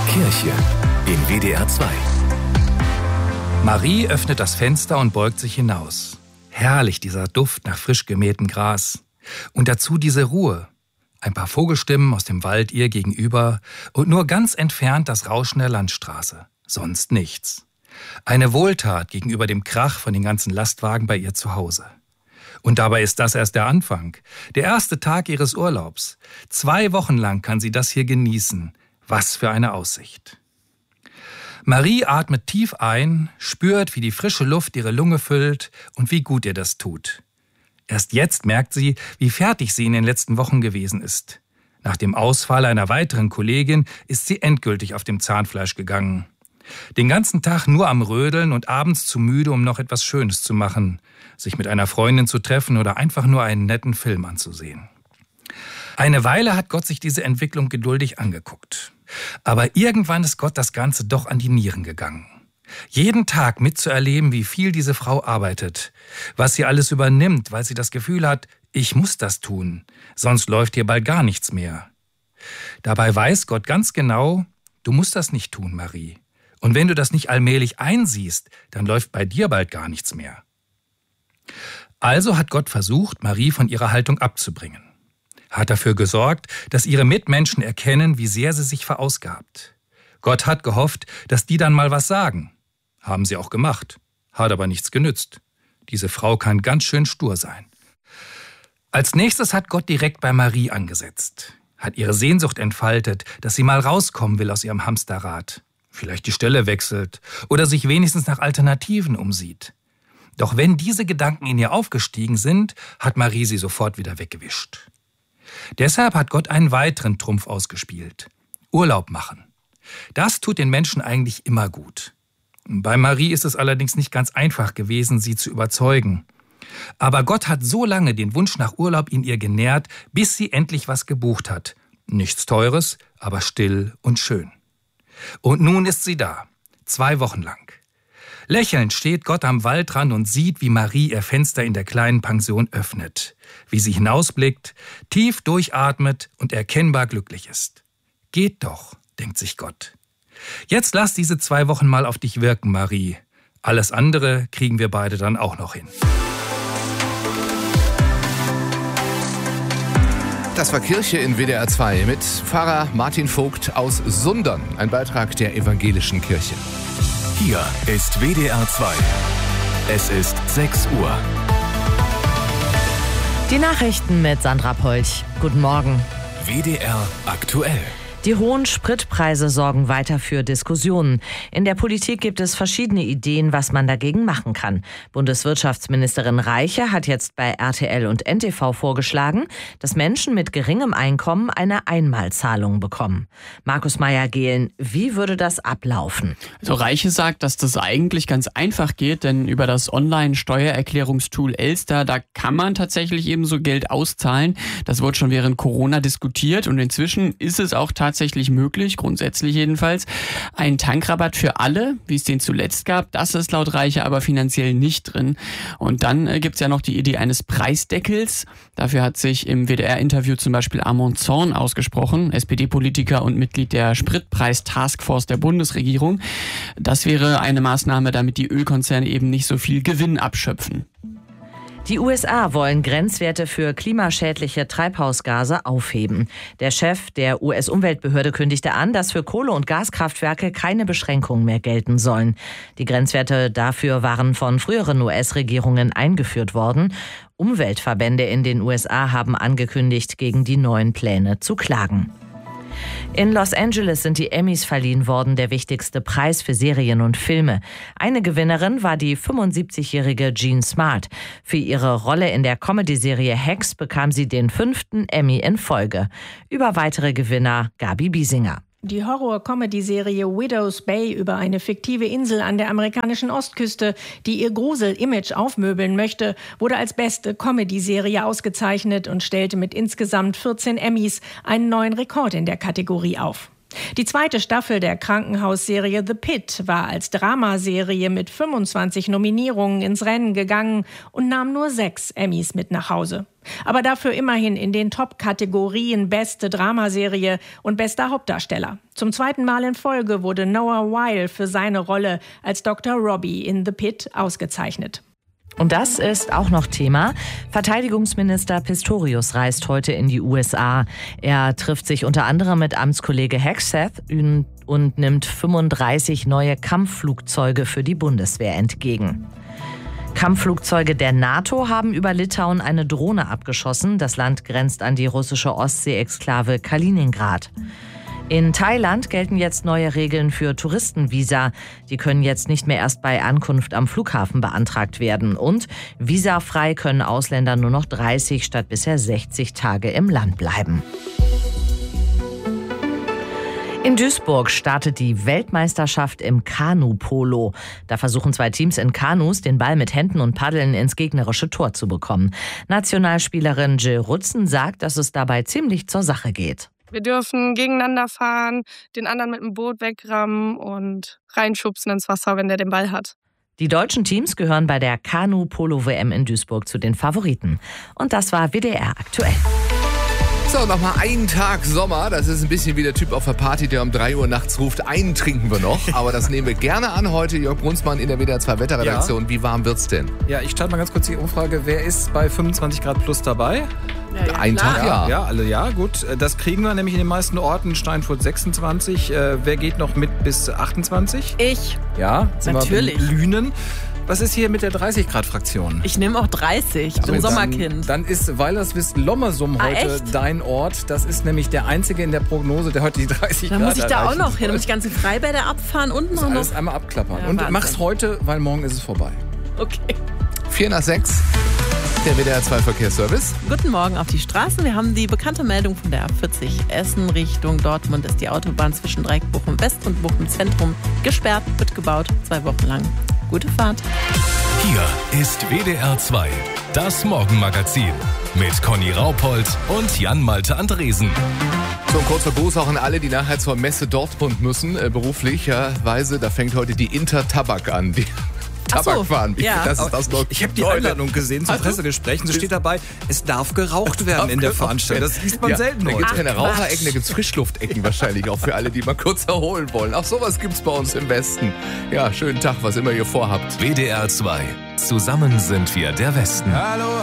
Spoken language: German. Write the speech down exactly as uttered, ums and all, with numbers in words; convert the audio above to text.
Kirche in W D R zwei. Marie öffnet das Fenster und beugt sich hinaus. Herrlich, dieser Duft nach frisch gemähtem Gras. Und dazu diese Ruhe. Ein paar Vogelstimmen aus dem Wald ihr gegenüber und nur ganz entfernt das Rauschen der Landstraße. Sonst nichts. Eine Wohltat gegenüber dem Krach von den ganzen Lastwagen bei ihr zu Hause. Und dabei ist das erst der Anfang. Der erste Tag ihres Urlaubs. Zwei Wochen lang kann sie das hier genießen. Was für eine Aussicht. Marie atmet tief ein, spürt, wie die frische Luft ihre Lunge füllt und wie gut ihr das tut. Erst jetzt merkt sie, wie fertig sie in den letzten Wochen gewesen ist. Nach dem Ausfall einer weiteren Kollegin ist sie endgültig auf dem Zahnfleisch gegangen. Den ganzen Tag nur am Rödeln und abends zu müde, um noch etwas Schönes zu machen, sich mit einer Freundin zu treffen oder einfach nur einen netten Film anzusehen. Eine Weile hat Gott sich diese Entwicklung geduldig angeguckt. Aber irgendwann ist Gott das Ganze doch an die Nieren gegangen. Jeden Tag mitzuerleben, wie viel diese Frau arbeitet, was sie alles übernimmt, weil sie das Gefühl hat, ich muss das tun, sonst läuft hier bald gar nichts mehr. Dabei weiß Gott ganz genau, du musst das nicht tun, Marie. Und wenn du das nicht allmählich einsiehst, dann läuft bei dir bald gar nichts mehr. Also hat Gott versucht, Marie von ihrer Haltung abzubringen. Hat dafür gesorgt, dass ihre Mitmenschen erkennen, wie sehr sie sich verausgabt. Gott hat gehofft, dass die dann mal was sagen. Haben sie auch gemacht. Hat aber nichts genützt. Diese Frau kann ganz schön stur sein. Als nächstes hat Gott direkt bei Marie angesetzt. Hat ihre Sehnsucht entfaltet, dass sie mal rauskommen will aus ihrem Hamsterrad. Vielleicht die Stelle wechselt oder sich wenigstens nach Alternativen umsieht. Doch wenn diese Gedanken in ihr aufgestiegen sind, hat Marie sie sofort wieder weggewischt. Deshalb hat Gott einen weiteren Trumpf ausgespielt. Urlaub machen. Das tut den Menschen eigentlich immer gut. Bei Marie ist es allerdings nicht ganz einfach gewesen, sie zu überzeugen. Aber Gott hat so lange den Wunsch nach Urlaub in ihr genährt, bis sie endlich was gebucht hat. Nichts Teures, aber still und schön. Und nun ist sie da, zwei Wochen lang. Lächelnd steht Gott am Waldrand und sieht, wie Marie ihr Fenster in der kleinen Pension öffnet, wie sie hinausblickt, tief durchatmet und erkennbar glücklich ist. Geht doch, denkt sich Gott. Jetzt lass diese zwei Wochen mal auf dich wirken, Marie. Alles andere kriegen wir beide dann auch noch hin. Das war Kirche in W D R zwei mit Pfarrer Martin Vogt aus Sundern. Ein Beitrag der Evangelischen Kirche. Hier ist W D R zwei. Es ist sechs Uhr. Die Nachrichten mit Sandra Polch. Guten Morgen. W D R aktuell. Die hohen Spritpreise sorgen weiter für Diskussionen. In der Politik gibt es verschiedene Ideen, was man dagegen machen kann. Bundeswirtschaftsministerin Reiche hat jetzt bei R T L und N T V vorgeschlagen, dass Menschen mit geringem Einkommen eine Einmalzahlung bekommen. Markus Meyer-Gehlen, wie würde das ablaufen? Also Reiche sagt, dass das eigentlich ganz einfach geht, denn über das Online-Steuererklärungstool Elster, da kann man tatsächlich eben so Geld auszahlen. Das wurde schon während Corona diskutiert und inzwischen ist es auch tatsächlich tatsächlich möglich, grundsätzlich jedenfalls. Ein Tankrabatt für alle, wie es den zuletzt gab, das ist laut Reiche aber finanziell nicht drin. Und dann äh, gibt es ja noch die Idee eines Preisdeckels. Dafür hat sich im W D R-Interview zum Beispiel Armand Zorn ausgesprochen, S P D-Politiker und Mitglied der Spritpreis-Taskforce der Bundesregierung. Das wäre eine Maßnahme, damit die Ölkonzerne eben nicht so viel Gewinn abschöpfen. Die U S A wollen Grenzwerte für klimaschädliche Treibhausgase aufheben. Der Chef der U S-Umweltbehörde kündigte an, dass für Kohle- und Gaskraftwerke keine Beschränkungen mehr gelten sollen. Die Grenzwerte dafür waren von früheren U S-Regierungen eingeführt worden. Umweltverbände in den U S A haben angekündigt, gegen die neuen Pläne zu klagen. In Los Angeles sind die Emmys verliehen worden, der wichtigste Preis für Serien und Filme. Eine Gewinnerin war die fünfundsiebzigjährige Jean Smart. Für ihre Rolle in der Comedy-Serie Hacks bekam sie den fünften Emmy in Folge. Über weitere Gewinner Gabi Biesinger. Die Horror-Comedy-Serie Widow's Bay über eine fiktive Insel an der amerikanischen Ostküste, die ihr Grusel-Image aufmöbeln möchte, wurde als beste Comedy-Serie ausgezeichnet und stellte mit insgesamt vierzehn Emmys einen neuen Rekord in der Kategorie auf. Die zweite Staffel der Krankenhausserie The Pit war als Dramaserie mit fünfundzwanzig Nominierungen ins Rennen gegangen und nahm nur sechs Emmys mit nach Hause. Aber dafür immerhin in den Top-Kategorien Beste Dramaserie und Bester Hauptdarsteller. Zum zweiten Mal in Folge wurde Noah Wyle für seine Rolle als Doktor Robbie in The Pit ausgezeichnet. Und das ist auch noch Thema. Verteidigungsminister Pistorius reist heute in die U S A. Er trifft sich unter anderem mit Amtskollege Hegseth und nimmt fünfunddreißig neue Kampfflugzeuge für die Bundeswehr entgegen. Kampfflugzeuge der NATO haben über Litauen eine Drohne abgeschossen. Das Land grenzt an die russische Ostsee-Exklave Kaliningrad. In Thailand gelten jetzt neue Regeln für Touristenvisa. Die können jetzt nicht mehr erst bei Ankunft am Flughafen beantragt werden. Und visafrei können Ausländer nur noch dreißig statt bisher sechzig Tage im Land bleiben. In Duisburg startet die Weltmeisterschaft im Kanu-Polo. Da versuchen zwei Teams in Kanus, den Ball mit Händen und Paddeln ins gegnerische Tor zu bekommen. Nationalspielerin Jill Rutzen sagt, dass es dabei ziemlich zur Sache geht. Wir dürfen gegeneinander fahren, den anderen mit dem Boot wegrammen und reinschubsen ins Wasser, wenn der den Ball hat. Die deutschen Teams gehören bei der Kanu-Polo-W M in Duisburg zu den Favoriten. Und das war W D R aktuell. So, nochmal einen Tag Sommer. Das ist ein bisschen wie der Typ auf der Party, der um drei Uhr nachts ruft, einen trinken wir noch. Aber das nehmen wir gerne an heute. Jörg Brunsmann in der W D R zwei Wetterredaktion. Ja. Wie warm wird's denn? Ja, ich starte mal ganz kurz die Umfrage. Wer ist bei fünfundzwanzig Grad plus dabei? Ja, ja, Ein klar. Tag, ja. Ja, alle ja, gut. Das kriegen wir nämlich in den meisten Orten. Steinfurt sechsundzwanzig. Äh, wer geht noch mit bis achtundzwanzig? Ich. Ja, sind Natürlich. wir in Lünen. Was ist hier mit der dreißig Grad Fraktion? Ich nehme auch dreißig. Ich bin Also Sommerkind. Dann, dann ist Weilerswist-Lommersum Ah, heute echt? dein Ort. Das ist nämlich der einzige in der Prognose, der heute die dreißig Da Grad muss ich da auch erreichen noch hin. soll. Muss ich ganze Freibäder abfahren und Das noch. alles einmal abklappern. Ja, Und Wahnsinn. mach's heute, weil morgen ist es vorbei. Okay. Vier nach sechs. Der W D R zwei Verkehrsservice. Guten Morgen auf die Straßen. Wir haben die bekannte Meldung von der A vierzig Essen Richtung Dortmund. Ist die Autobahn zwischen Dreieck Bochum West und Bochum Zentrum gesperrt, wird gebaut, zwei Wochen lang. Gute Fahrt. Hier ist W D R zwei, das Morgenmagazin mit Conny Raupold und Jan-Malte Andresen. So ein kurzer Gruß auch an alle, die nachher zur Messe Dortmund müssen. Äh, beruflicherweise, da fängt heute die Intertabak an. Die Ach so, Tabakfahren. Wie- ja. Das ist das noch. Ich habe die Einladung gesehen zu Pressegesprächen. So steht dabei, es darf geraucht werden darf in der geraucht Veranstaltung. Das liest man Ja, selten Da gibt es heute. keine Raucherecken, da gibt es Frischluftecken wahrscheinlich auch für alle, die mal kurz erholen wollen. Auch sowas gibt es bei uns im Westen. Ja, schönen Tag, was immer ihr vorhabt. W D R zwei, zusammen sind wir der Westen. Hallo.